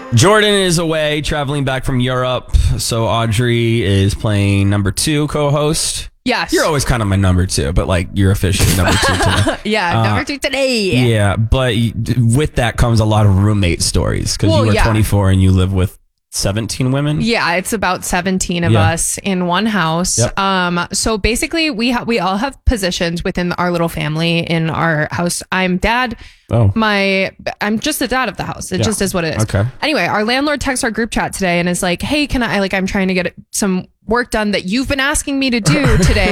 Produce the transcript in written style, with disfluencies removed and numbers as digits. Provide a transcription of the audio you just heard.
Jordan is away, traveling back from Europe. So Audrey is playing number 2 co-host. Yes. You're always kind of my number 2, but like you're officially number 2 today. Yeah, number 2 today. Yeah, but with that comes a lot of roommate stories because you are 24 and you live with 17 women. Yeah, it's about 17 of us in one house. Yep. So basically we all have positions within our little family in our house. I'm dad. Oh. I'm just the dad of the house. It just is what it is. Okay. Anyway, our landlord texts our group chat today and is like, "Hey, can I I'm trying to get some work done that you've been asking me to do today."